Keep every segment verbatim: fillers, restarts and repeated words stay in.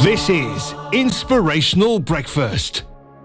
This is Inspirational Breakfast.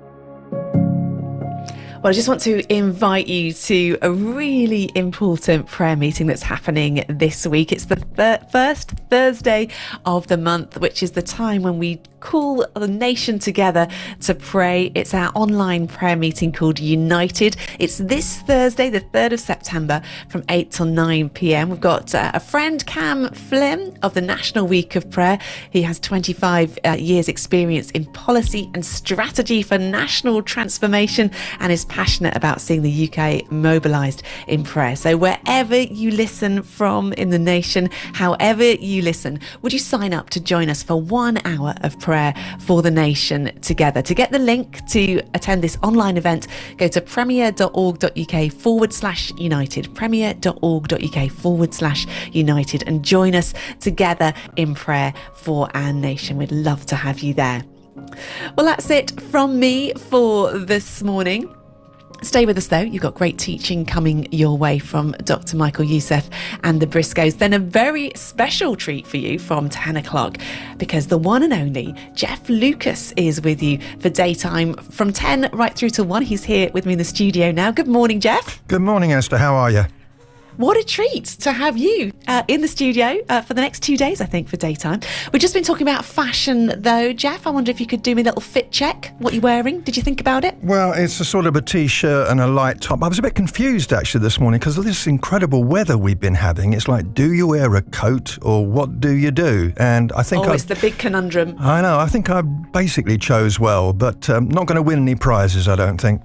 Well, I just want to invite you to a really important prayer meeting that's happening this week. It's the thir- first Thursday of the month, which is the time when we call the nation together to pray. It's our online prayer meeting called United. It's this Thursday, the third of September, from eight till nine p.m. We've got uh, a friend, Cam Flynn, of the National Week of Prayer. He has twenty-five uh, years experience in policy and strategy for national transformation and is passionate about seeing the U K mobilised in prayer. So wherever you listen from in the nation, however you listen, would you sign up to join us for one hour of prayer for the nation together? To get the link to attend this online event, go to premier.org.uk forward slash united, premier.org.uk forward slash united, and join us together in prayer for our nation. We'd love to have you there. Well, that's it from me for this morning. Stay with us though, you've got great teaching coming your way from Doctor Michael Youssef and the Briscoes. Then a very special treat for you from ten o'clock, because the one and only Jeff Lucas is with you for daytime from ten right through to one. He's here with me in the studio now. Good morning, Jeff. Good morning, Esther. How are you? What a treat to have you uh, in the studio uh, for the next two days, I think, for daytime. We've just been talking about fashion, though. Jeff, I wonder if you could do me a little fit check. What you're wearing? Did you think about it? Well, it's a sort of a T-shirt and a light top. I was a bit confused, actually, this morning because of this incredible weather we've been having. It's like, do you wear a coat or what do you do? And I think Oh, I, it's the big conundrum. I know. I think I basically chose well, but um, not going to win any prizes, I don't think.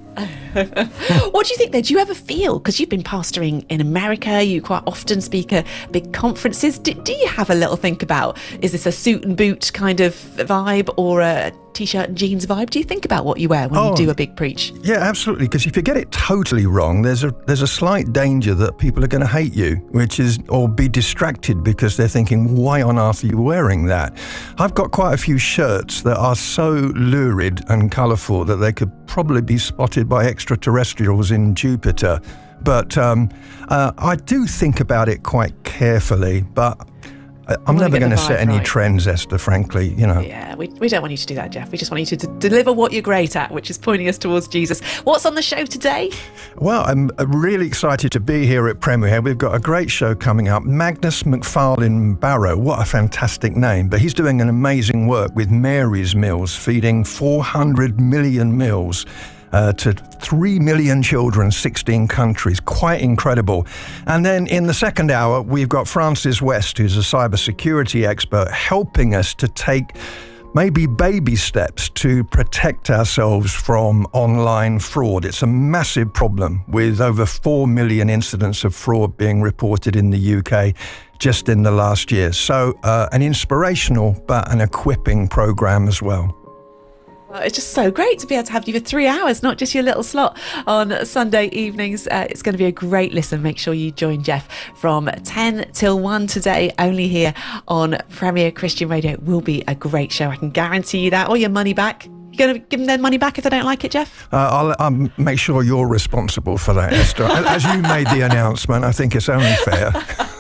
What do you think, though? Do you ever feel, because you've been pastoring in America, you quite often speak at big conferences, do, do you have a little think about, is this a suit and boot kind of vibe or a T-shirt and jeans vibe? Do you think about what you wear when oh, you do a big preach? Yeah, absolutely, because if you get it totally wrong, there's a there's a slight danger that people are going to hate you, which is, or be distracted because they're thinking, why on earth are you wearing that? I've got quite a few shirts that are so lurid and colourful that they could probably be spotted by extraterrestrials in Jupiter. But um, uh, I do think about it quite carefully, but I'm never going to set any right. trends, Esther, frankly, you know. Yeah, we, we don't want you to do that, Jeff. We just want you to d- deliver what you're great at, which is pointing us towards Jesus. What's on the show today? Well, I'm really excited to be here at Premier. We've got a great show coming up. Magnus McFarlane Barrow, what a fantastic name. But he's doing an amazing work with Mary's Meals, feeding four hundred million meals Uh, to three million children, sixteen countries. Quite incredible. And then in the second hour, we've got Francis West, who's a cybersecurity expert, helping us to take maybe baby steps to protect ourselves from online fraud. It's a massive problem, with over four million incidents of fraud being reported in the U K just in the last year. So uh, an inspirational but an equipping program as well. Well, it's just so great to be able to have you for three hours, not just your little slot on Sunday evenings. Uh, it's going to be a great listen. Make sure you join Jeff from ten till one today, only here on Premier Christian Radio. It will be a great show. I can guarantee you that. Or your money back. You going to give them their money back if they don't like it, Jeff? Uh, I'll um, make sure you're responsible for that, Esther. As you made the announcement, I think it's only fair.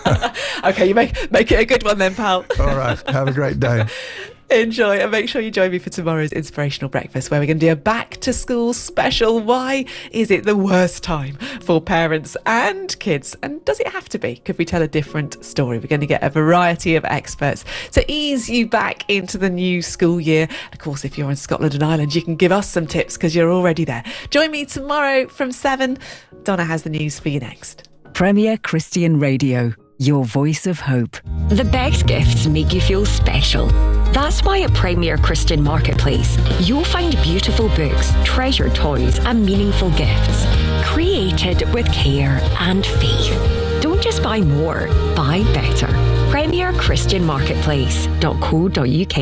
Okay, you make, make it a good one then, pal. All right. Have a great day. Enjoy, and make sure you join me for tomorrow's Inspirational Breakfast, where we're going to do a back to school special. Why is it the worst time for parents and kids? And does it have to be? Could we tell a different story? We're going to get a variety of experts to ease you back into the new school year. Of course, if you're in Scotland and Ireland, you can give us some tips because you're already there. Join me tomorrow from seven. Donna has the news for you next. Premier Christian Radio, your voice of hope. The best gifts make you feel special. That's why at Premier Christian Marketplace, you'll find beautiful books, treasured toys and meaningful gifts, created with care and faith. Don't just buy more, buy better. premier christian marketplace dot co dot uk.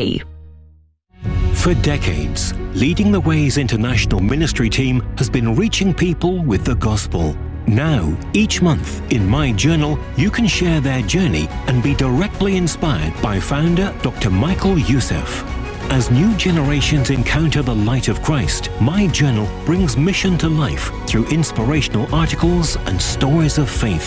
For decades, Leading the Way's international ministry team has been reaching people with the gospel. Now, each month, in My Journal, you can share their journey and be directly inspired by founder Doctor Michael Youssef. As new generations encounter the light of Christ, My Journal brings mission to life through inspirational articles and stories of faith.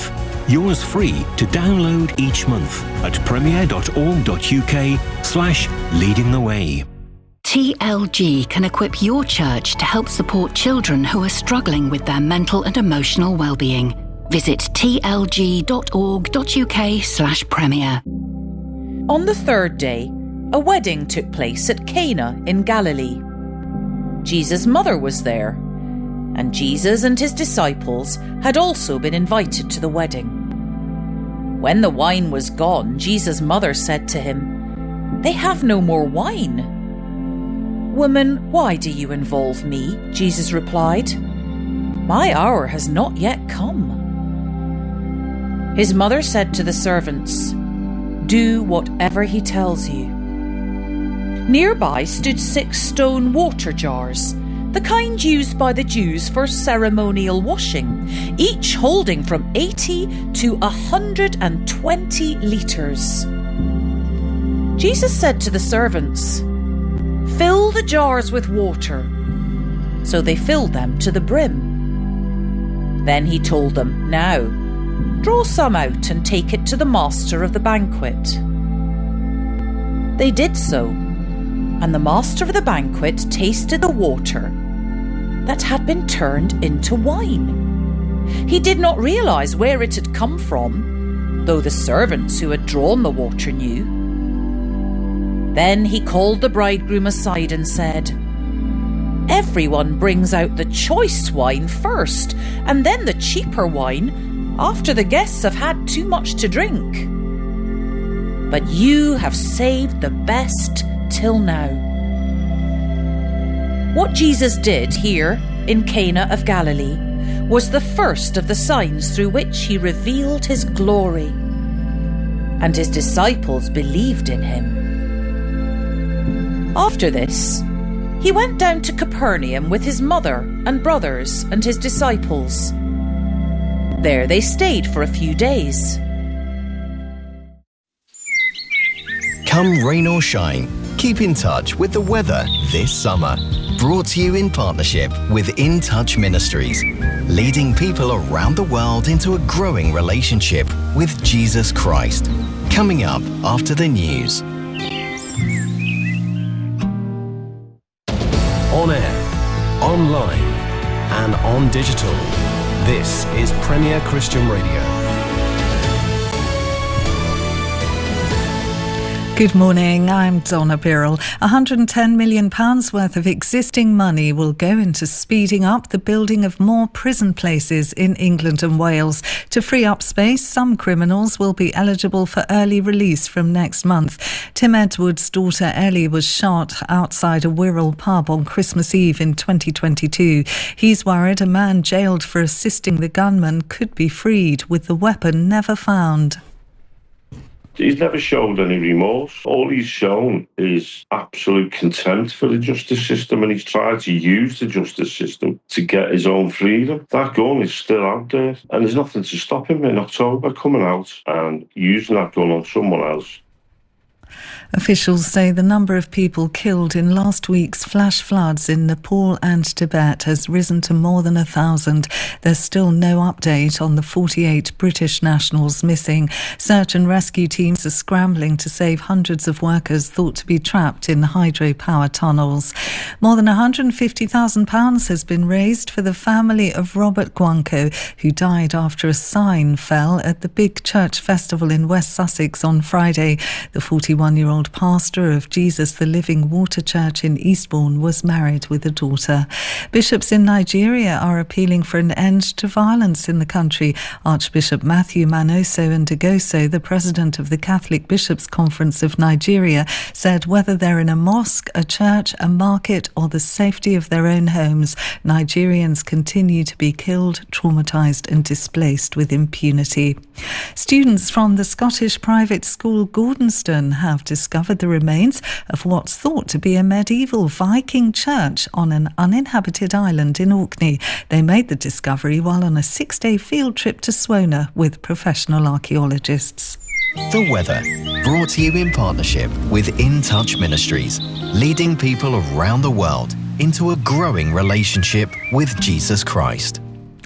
Yours free to download each month at premier.org.uk slash leading the way. T L G can equip your church to help support children who are struggling with their mental and emotional well-being. Visit tlg.org.uk slash premier. On the third day, a wedding took place at Cana in Galilee. Jesus' mother was there, and Jesus and his disciples had also been invited to the wedding. When the wine was gone, Jesus' mother said to him, "They have no more wine." "Woman, why do you involve me?" Jesus replied. "My hour has not yet come." His mother said to the servants, "Do whatever he tells you." Nearby stood six stone water jars, the kind used by the Jews for ceremonial washing, each holding from eighty to one hundred twenty litres. Jesus said to the servants, "Fill the jars with water." So they filled them to the brim. Then he told them, "Now, draw some out and take it to the master of the banquet." They did so, and the master of the banquet tasted the water that had been turned into wine. He did not realize where it had come from, though the servants who had drawn the water knew. Then he called the bridegroom aside and said, "Everyone brings out the choice wine first, and then the cheaper wine after the guests have had too much to drink. But you have saved the best till now." What Jesus did here in Cana of Galilee was the first of the signs through which he revealed his glory, and his disciples believed in him. After this, he went down to Capernaum with his mother and brothers and his disciples. There they stayed for a few days. Come rain or shine, keep in touch with the weather this summer. Brought to you in partnership with In Touch Ministries, leading people around the world into a growing relationship with Jesus Christ. Coming up after the news. On air, online, and on digital. This is Premier Christian Radio. Good morning, I'm Donna Birrell. one hundred ten million pounds worth of existing money will go into speeding up the building of more prison places in England and Wales. To free up space, some criminals will be eligible for early release from next month. Tim Edwards' daughter Ellie was shot outside a Wirral pub on Christmas Eve in twenty twenty-two. He's worried a man jailed for assisting the gunman could be freed, with the weapon never found. He's never showed any remorse. All he's shown is absolute contempt for the justice system, and he's tried to use the justice system to get his own freedom. That gun is still out there, and there's nothing to stop him in October coming out and using that gun on someone else. Officials say the number of people killed in last week's flash floods in Nepal and Tibet has risen to more than a thousand. There's still no update on the forty-eight British nationals missing. Search and rescue teams are scrambling to save hundreds of workers thought to be trapped in hydropower tunnels. More than one hundred fifty thousand pounds has been raised for the family of Robert Guanco, who died after a sign fell at the Big Church Festival in West Sussex on Friday. The forty-one-year-old pastor of Jesus the Living Water Church in Eastbourne was married with a daughter. Bishops in Nigeria are appealing for an end to violence in the country. Archbishop Matthew Manoso Ndogoso, the president of the Catholic Bishops' Conference of Nigeria, said whether they're in a mosque, a church, a market or the safety of their own homes, Nigerians continue to be killed, traumatised and displaced with impunity. Students from the Scottish private school Gordonston have discovered the remains of what's thought to be a medieval Viking church on an uninhabited island in Orkney. They made the discovery while on a six-day field trip to Swona with professional archaeologists. The weather, brought to you in partnership with In Touch Ministries, leading people around the world into a growing relationship with Jesus Christ.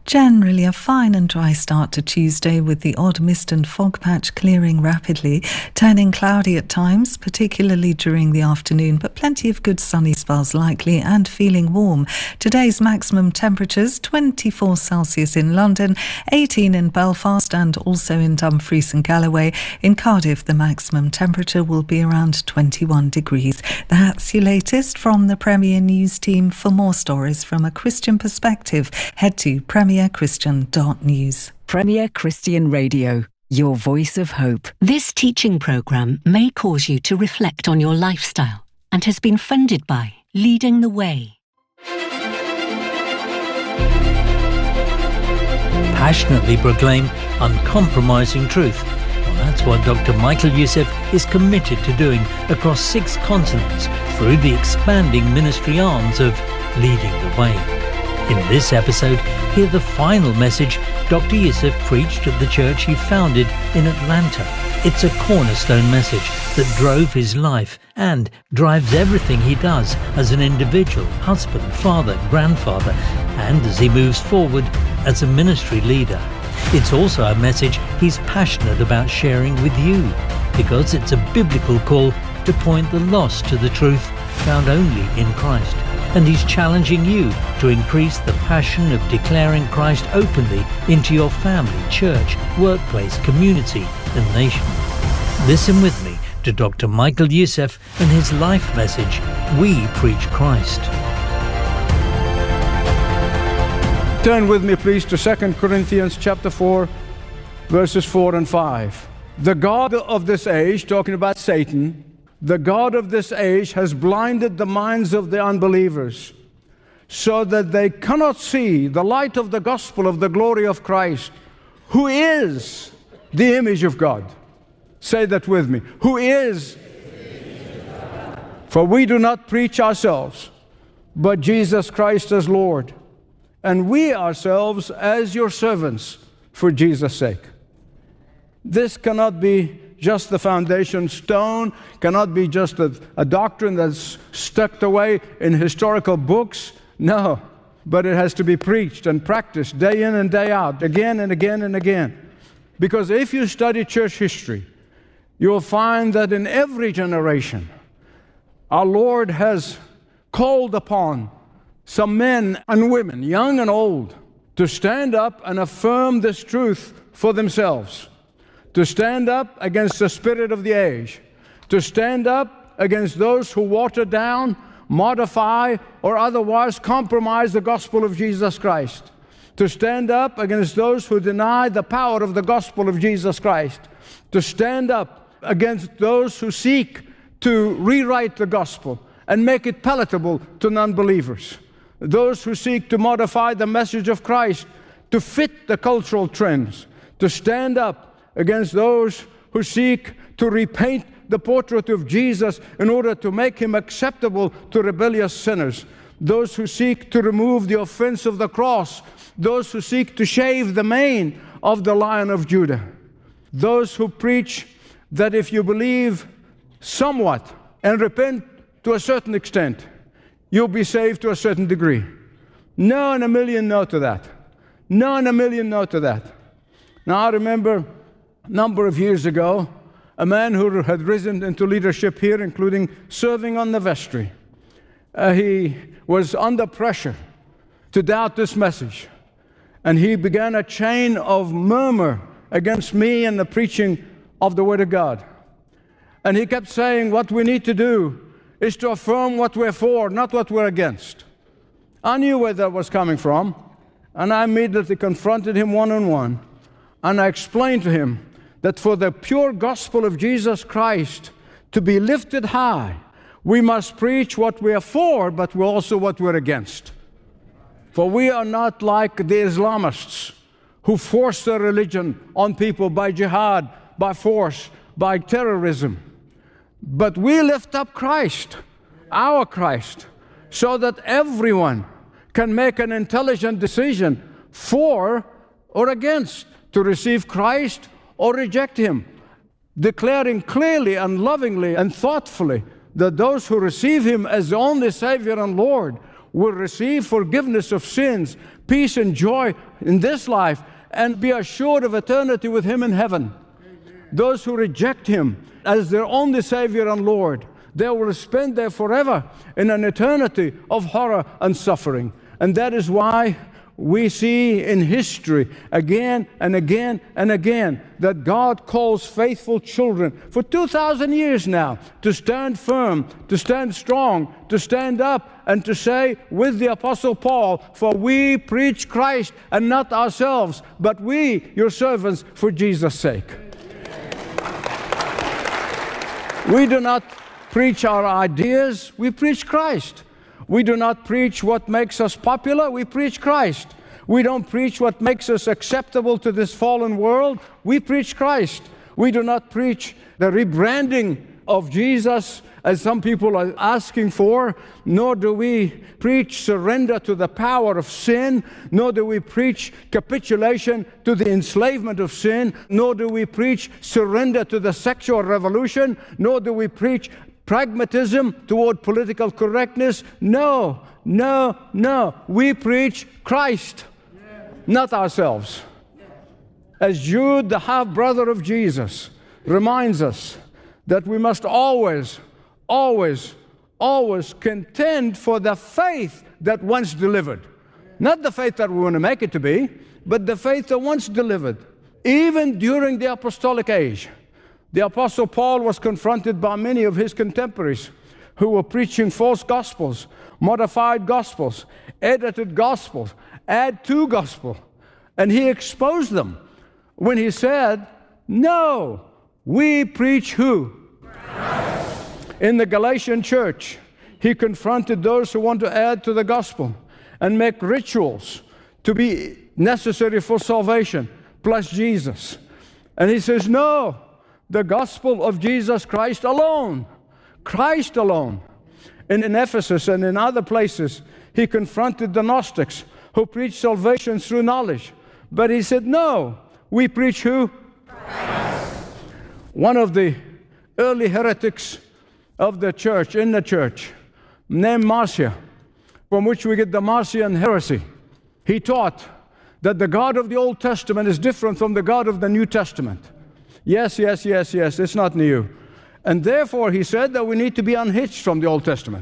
Generally a fine and dry start to Tuesday, with the odd mist and fog patch clearing rapidly, turning cloudy at times, particularly during the afternoon, but plenty of good sunny spells likely and feeling warm. Today's maximum temperatures twenty-four Celsius in London, eighteen in Belfast and also in Dumfries and Galloway. In Cardiff, the maximum temperature will be around twenty-one degrees. That's your latest from the Premier News team. For more stories from a Christian perspective, head to premier christian dot news. Premier Christian Radio, your voice of hope. This teaching programme may cause you to reflect on your lifestyle and has been funded by Leading the Way. Passionately proclaim uncompromising truth. Well, that's what Doctor Michael Youssef is committed to doing across six continents through the expanding ministry arms of Leading the Way. In this episode, hear the final message Doctor Youssef preached at the church he founded in Atlanta. It's a cornerstone message that drove his life and drives everything he does as an individual, husband, father, grandfather, and as he moves forward as a ministry leader. It's also a message he's passionate about sharing with you, because it's a biblical call to point the lost to the truth found only in Christ. And he's challenging you to increase the passion of declaring Christ openly into your family, church, workplace, community, and nation. Listen with me to Doctor Michael Youssef and his life message, We Preach Christ. Turn with me, please, to Second Corinthians chapter four, verses four and five. The God of this age, talking about Satan, the God of this age has blinded the minds of the unbelievers so that they cannot see the light of the gospel of the glory of Christ, who is the image of God. Say that with me. Who is? For we do not preach ourselves, but Jesus Christ as Lord, and we ourselves as your servants for Jesus' sake. This cannot be just the foundation stone, cannot be just a, a doctrine that's stuck away in historical books. No, but it has to be preached and practiced day in and day out, again and again and again. Because if you study church history, you'll find that in every generation, our Lord has called upon some men and women, young and old, to stand up and affirm this truth for themselves. To stand up against the spirit of the age, to stand up against those who water down, modify, or otherwise compromise the gospel of Jesus Christ, to stand up against those who deny the power of the gospel of Jesus Christ, to stand up against those who seek to rewrite the gospel and make it palatable to non-believers, those who seek to modify the message of Christ to fit the cultural trends, to stand up against those who seek to repaint the portrait of Jesus in order to make him acceptable to rebellious sinners, those who seek to remove the offense of the cross, those who seek to shave the mane of the Lion of Judah, those who preach that if you believe somewhat and repent to a certain extent, you'll be saved to a certain degree. No and a million no to that. No and a million no to that. Now I remember number of years ago, a man who had risen into leadership here, including serving on the vestry. Uh, he was under pressure to doubt this message. And he began a chain of murmur against me and the preaching of the Word of God. And he kept saying, what we need to do is to affirm what we're for, not what we're against. I knew where that was coming from, and I immediately confronted him one-on-one. And I explained to him that for the pure gospel of Jesus Christ to be lifted high, we must preach what we are for, but also what we're against. For we are not like the Islamists who force their religion on people by jihad, by force, by terrorism. But we lift up Christ, our Christ, so that everyone can make an intelligent decision for or against, to receive Christ or reject him, declaring clearly and lovingly and thoughtfully that those who receive him as the only Savior and Lord will receive forgiveness of sins, peace and joy in this life, and be assured of eternity with Him in heaven. Those who reject Him as their only Savior and Lord, they will spend there forever in an eternity of horror and suffering. And that is why we see in history again and again and again that God calls faithful children for two thousand years now to stand firm, to stand strong, to stand up and to say with the Apostle Paul, for we preach Christ and not ourselves, but we, your servants, for Jesus' sake. We do not preach our ideas, we preach Christ. We do not preach what makes us popular, we preach Christ. We don't preach what makes us acceptable to this fallen world, we preach Christ. We do not preach the rebranding of Jesus as some people are asking for, nor do we preach surrender to the power of sin, nor do we preach capitulation to the enslavement of sin, nor do we preach surrender to the sexual revolution, nor do we preach pragmatism toward political correctness. No, no, no. We preach Christ, not ourselves. As Jude, the half-brother of Jesus, reminds us that we must always, always, always contend for the faith that once delivered. Not the faith that we want to make it to be, but the faith that once delivered. Even during the apostolic age, the Apostle Paul was confronted by many of his contemporaries who were preaching false gospels, modified gospels, edited gospels, add to gospel. And he exposed them when he said, no, we preach who? Christ. In the Galatian church, he confronted those who want to add to the gospel and make rituals to be necessary for salvation, plus Jesus. And he says, no, the gospel of Jesus Christ alone, Christ alone. And in Ephesus and in other places, he confronted the Gnostics who preached salvation through knowledge. But he said, no, we preach who? Christ. One of the early heretics of the church, in the church, named Marcion, from which we get the Marcion heresy. He taught that the God of the Old Testament is different from the God of the New Testament. Yes, yes, yes, yes, it's not new. And therefore, he said that we need to be unhitched from the Old Testament.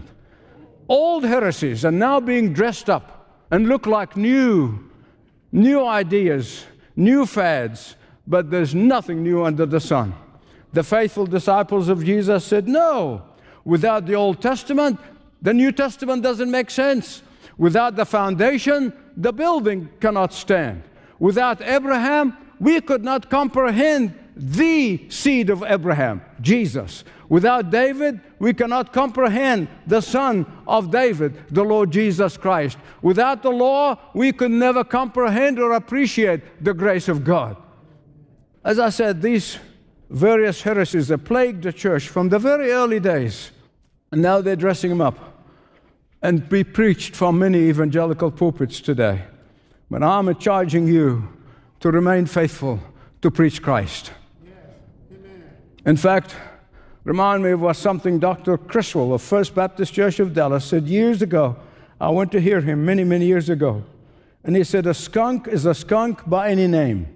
Old heresies are now being dressed up and look like new, new ideas, new fads, but there's nothing new under the sun. The faithful disciples of Jesus said, no, without the Old Testament, the New Testament doesn't make sense. Without the foundation, the building cannot stand. Without Abraham, we could not comprehend the seed of Abraham, Jesus. Without David, we cannot comprehend the son of David, the Lord Jesus Christ. Without the law, we could never comprehend or appreciate the grace of God. As I said, these various heresies have plagued the church from the very early days, and now they're dressing them up and be preached from many evangelical pulpits today. But I'm charging you to remain faithful to preach Christ. In fact, remind me of what something Doctor Criswell of First Baptist Church of Dallas said years ago. I went to hear him many, many years ago. And he said, a skunk is a skunk by any name.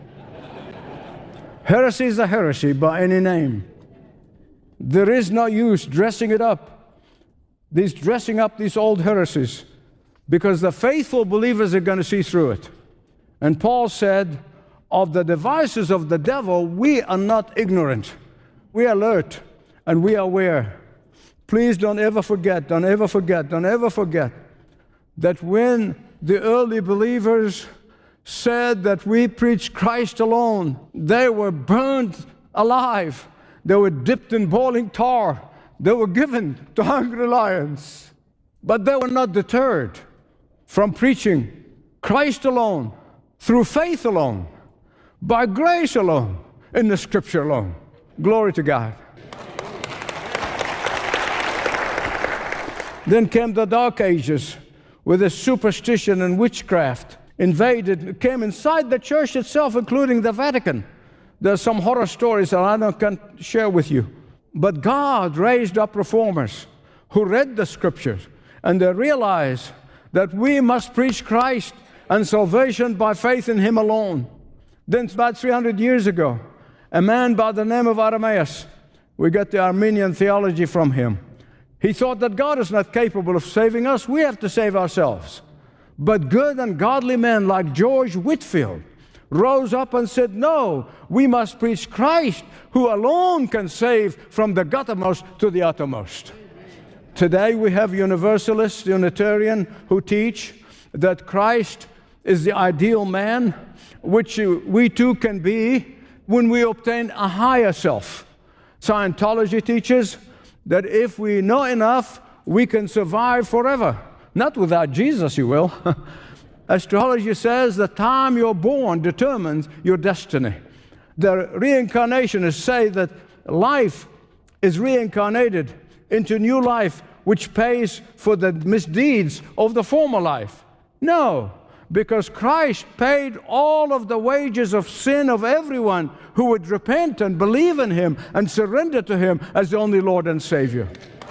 Heresy is a heresy by any name. There is no use dressing it up, these dressing up these old heresies, because the faithful believers are going to see through it. And Paul said, of the devices of the devil, we are not ignorant. We are alert and we are aware. Please don't ever forget, don't ever forget, don't ever forget that when the early believers said that we preach Christ alone, they were burned alive. They were dipped in boiling tar. They were given to hungry lions. But they were not deterred from preaching Christ alone, through faith alone, by grace alone, in the Scripture alone. Glory to God. Then came the Dark Ages, where the superstition and witchcraft invaded, came inside the church itself, including the Vatican. There's some horror stories that I don't can't share with you. But God raised up reformers who read the Scriptures and they realize that we must preach Christ and salvation by faith in Him alone. Then about three hundred years ago, a man by the name of Aramaeus, we get the Armenian theology from him. He thought that God is not capable of saving us, we have to save ourselves. But good and godly men like George Whitefield rose up and said, no, we must preach Christ, who alone can save from the guttermost to the uttermost. Today we have Universalists, Unitarian, who teach that Christ is the ideal man, which we too can be when we obtain a higher self. Scientology teaches that if we know enough, we can survive forever. Not without Jesus, you will. Astrology says the time you're born determines your destiny. The reincarnationists say that life is reincarnated into new life, which pays for the misdeeds of the former life. No, because Christ paid all of the wages of sin of everyone who would repent and believe in Him and surrender to Him as the only Lord and Savior.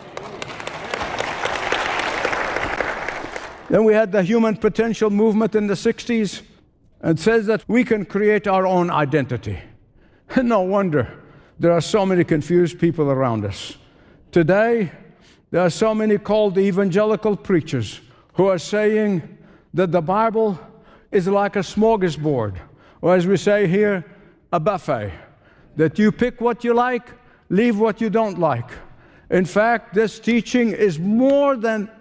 Then we had the human potential movement in the sixties. It says that we can create our own identity. No wonder there are so many confused people around us. Today, there are so many called evangelical preachers who are saying that the Bible is like a smorgasbord, or as we say here, a buffet, that you pick what you like, leave what you don't like. In fact, this teaching is more than